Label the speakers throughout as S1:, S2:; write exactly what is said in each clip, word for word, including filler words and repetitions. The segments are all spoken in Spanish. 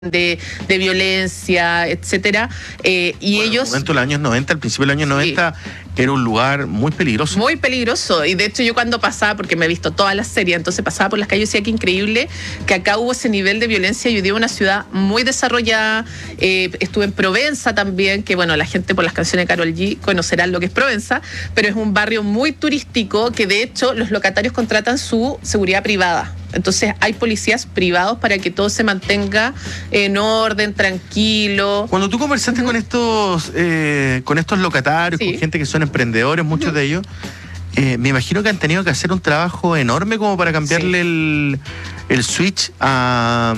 S1: De, de violencia, etcétera, eh, y
S2: bueno,
S1: ellos...
S2: En el momento de los años noventa, al principio de los años
S1: sí.
S2: noventa, era un lugar muy peligroso.
S1: Muy peligroso, y de hecho yo cuando pasaba, porque me he visto todas las series, entonces pasaba por las calles y decía que increíble que acá hubo ese nivel de violencia. Yo vivo en una ciudad muy desarrollada, eh, estuve en Provenza también, que bueno, la gente por las canciones de Karol G conocerán lo que es Provenza, pero es un barrio muy turístico que de hecho los locatarios contratan su seguridad privada. Entonces hay policías privados para que todo se mantenga en orden, tranquilo.
S2: Cuando tú conversaste uh-huh. con estos eh, con estos locatarios, sí. con gente que son emprendedores, muchos uh-huh. de ellos, eh, me imagino que han tenido que hacer un trabajo enorme como para cambiarle sí. el, el switch a...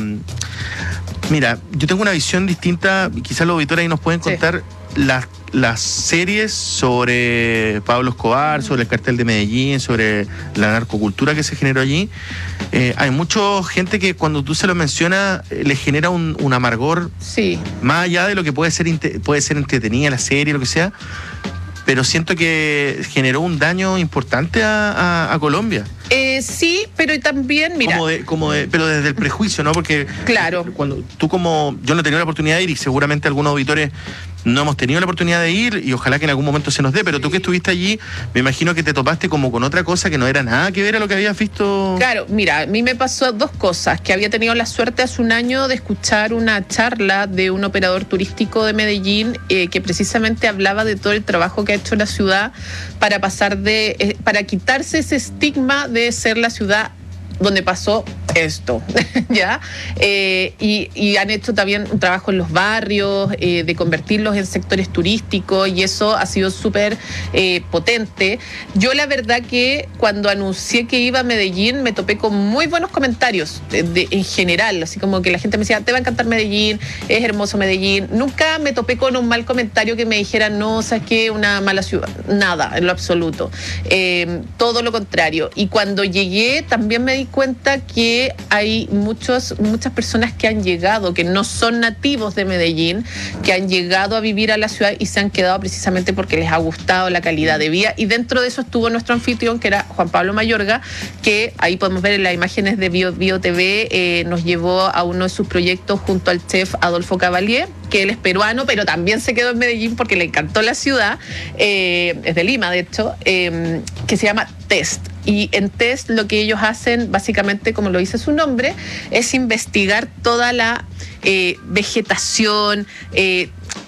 S2: Mira, yo tengo una visión distinta, quizás los auditores ahí nos pueden contar sí. las, las series sobre Pablo Escobar, uh-huh. sobre el cartel de Medellín, sobre la narcocultura que se generó allí. Eh, hay mucha gente que cuando tú se lo mencionas eh, le genera un, un amargor,
S1: sí.
S2: más allá de lo que puede ser, puede ser entretenida la serie, lo que sea, pero siento que generó un daño importante a, a, a Colombia.
S1: Eh, sí, pero también, mira...
S2: Como de, como de, pero desde el prejuicio, ¿no? Porque
S1: claro.
S2: cuando tú como... Yo no he tenido la oportunidad de ir y seguramente algunos auditores no hemos tenido la oportunidad de ir y ojalá que en algún momento se nos dé, pero tú que estuviste allí, me imagino que te topaste como con otra cosa que no era nada que ver a lo que habías visto.
S1: Claro, mira, a mí me pasó dos cosas, que había tenido la suerte hace un año de escuchar una charla de un operador turístico de Medellín eh, que precisamente hablaba de todo el trabajo que ha hecho la ciudad para pasar de, eh, para quitarse ese estigma de ser la ciudad donde pasó esto, ¿ya? Eh, y, y han hecho también un trabajo en los barrios, eh, de convertirlos en sectores turísticos, y eso ha sido súper eh, potente. Yo la verdad que cuando anuncié que iba a Medellín me topé con muy buenos comentarios de, de, en general, así como que la gente me decía, te va a encantar Medellín, es hermoso Medellín. Nunca me topé con un mal comentario que me dijera, no, ¿sabes qué? Una mala ciudad. Nada, en lo absoluto. Eh, todo lo contrario. Y cuando llegué también me di cuenta que hay muchos, muchas personas que han llegado, que no son nativos de Medellín, que han llegado a vivir a la ciudad y se han quedado precisamente porque les ha gustado la calidad de vida. Y dentro de eso estuvo nuestro anfitrión, que era Juan Pablo Mayorga, que ahí podemos ver en las imágenes de Bio, Bio T V, eh, nos llevó a uno de sus proyectos junto al chef Adolfo Cavalier, que él es peruano, pero también se quedó en Medellín porque le encantó la ciudad, eh, es de Lima, de hecho, eh, que se llama Test. Y en Test lo que ellos hacen, básicamente, como lo dice su nombre, es investigar toda la eh, vegetación, eh,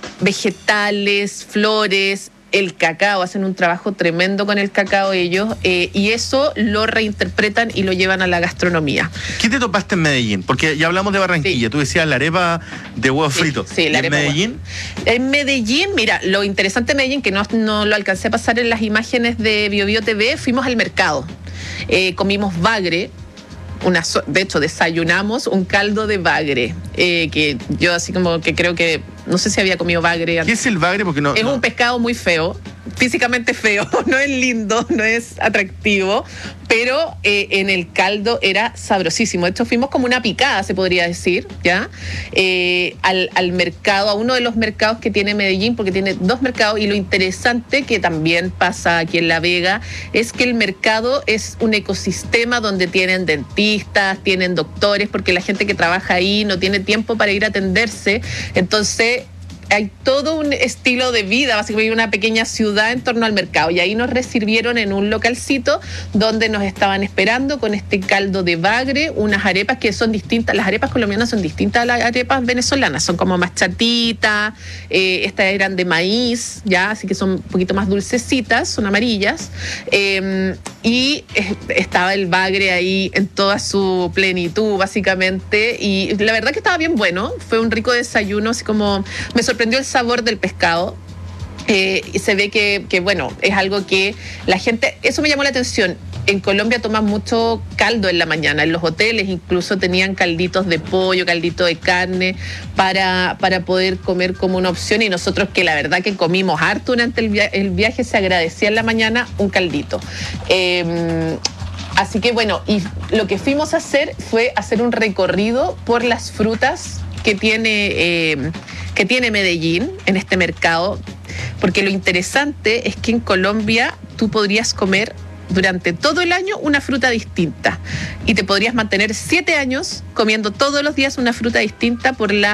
S1: vegetales, flores, el cacao, hacen un trabajo tremendo con el cacao ellos, eh, y eso lo reinterpretan y lo llevan a la gastronomía.
S2: ¿Qué te topaste en Medellín? Porque ya hablamos de Barranquilla, sí. Tú decías la arepa de huevo
S1: sí,
S2: frito.
S1: Sí, la
S2: ¿Y
S1: arepa
S2: en Medellín?
S1: En Medellín, mira, lo interesante de Medellín, que no, no lo alcancé a pasar en las imágenes de Bio Bio T V, fuimos al mercado, eh, comimos bagre. Una, de hecho, desayunamos un caldo de bagre, eh, que yo así como que creo que, no sé si había comido bagre antes.
S2: ¿Qué es el bagre? Porque no,
S1: es
S2: no.
S1: un pescado muy feo, físicamente feo, no es lindo, no es atractivo, pero eh, en el caldo era sabrosísimo. De hecho, fuimos como una picada, se podría decir, ¿ya? Eh, al, al mercado, a uno de los mercados que tiene Medellín, porque tiene dos mercados, y lo interesante que también pasa aquí en La Vega es que el mercado es un ecosistema donde tienen dentistas, tienen doctores, porque la gente que trabaja ahí no tiene tiempo para ir a atenderse, entonces hay todo un estilo de vida, básicamente una pequeña ciudad en torno al mercado, y ahí nos recibieron en un localcito donde nos estaban esperando con este caldo de bagre, unas arepas que son distintas, las arepas colombianas son distintas a las arepas venezolanas, son como más chatitas, eh, estas eran de maíz, ya, así que son un poquito más dulcecitas, son amarillas, eh, y eh, estaba el bagre ahí en toda su plenitud, básicamente, y la verdad que estaba bien bueno, fue un rico desayuno, así como me sorprendió sorprendió el sabor del pescado, eh, y se ve que, que, bueno, es algo que la gente, eso me llamó la atención. En Colombia toman mucho caldo en la mañana, en los hoteles incluso tenían calditos de pollo, caldito de carne, para, para poder comer como una opción, y nosotros que la verdad que comimos harto durante el, via- el viaje, se agradecía en la mañana un caldito. Eh, así que bueno, y lo que fuimos a hacer fue hacer un recorrido por las frutas que tiene... Eh, que tiene Medellín en este mercado, porque lo interesante es que en Colombia tú podrías comer durante todo el año una fruta distinta. Y te podrías mantener siete años comiendo todos los días una fruta distinta por la